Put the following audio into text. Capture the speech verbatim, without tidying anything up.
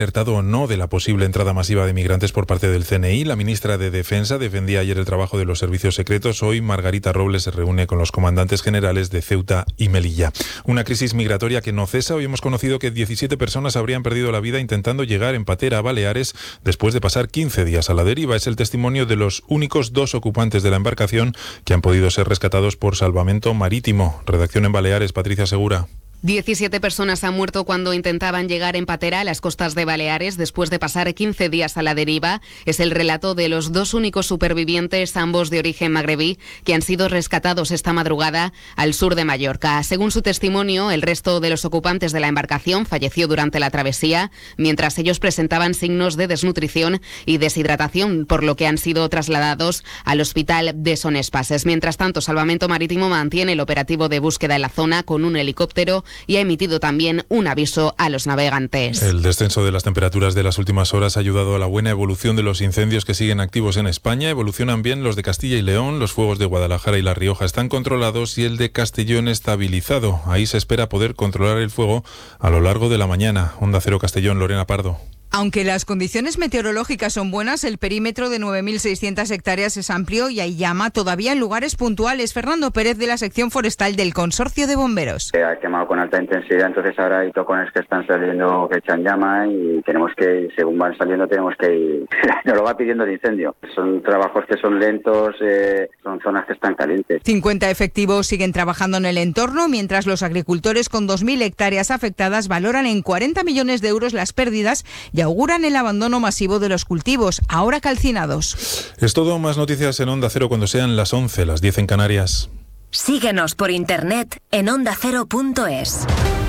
alertado o no de la posible entrada masiva de migrantes por parte del C N I. La ministra de Defensa defendía ayer el trabajo de los servicios secretos. Hoy Margarita Robles se reúne con los comandantes generales de Ceuta y Melilla. Una crisis migratoria que no cesa. Hoy hemos conocido que diecisiete personas habrían perdido la vida intentando llegar en patera a Baleares después de pasar quince días a la deriva. Es el testimonio de los únicos dos ocupantes de la embarcación que han podido ser rescatados por salvamento marítimo. Redacción en Baleares, Patricia Segura. diecisiete personas han muerto cuando intentaban llegar en patera a las costas de Baleares después de pasar quince días a la deriva. Es el relato de los dos únicos supervivientes, ambos de origen magrebí, que han sido rescatados esta madrugada al sur de Mallorca. Según su testimonio, el resto de los ocupantes de la embarcación falleció durante la travesía, mientras ellos presentaban signos de desnutrición y deshidratación, por lo que han sido trasladados al hospital de Son Espases. Mientras tanto, Salvamento Marítimo mantiene el operativo de búsqueda en la zona con un helicóptero y ha emitido también un aviso a los navegantes. El descenso de las temperaturas de las últimas horas ha ayudado a la buena evolución de los incendios que siguen activos en España. Evolucionan bien los de Castilla y León, los fuegos de Guadalajara y La Rioja están controlados y el de Castellón estabilizado. Ahí se espera poder controlar el fuego a lo largo de la mañana. Onda Cero Castellón, Lorena Pardo. Aunque las condiciones meteorológicas son buenas, el perímetro de nueve mil seiscientas hectáreas es amplio y hay llama todavía en lugares puntuales. Fernando Pérez, de la sección forestal del Consorcio de Bomberos. Se ha quemado con alta intensidad, entonces ahora hay tocones que están saliendo que echan llama y tenemos que, según van saliendo, tenemos que ir. Nos lo va pidiendo el incendio. Son trabajos que son lentos, eh, son zonas que están calientes. cincuenta efectivos siguen trabajando en el entorno, mientras los agricultores con dos mil hectáreas afectadas valoran en cuarenta millones de euros las pérdidas y auguran el abandono masivo de los cultivos, ahora calcinados. Es todo, más noticias en Onda Cero cuando sean las once, las diez en Canarias. Síguenos por internet en onda cero punto es.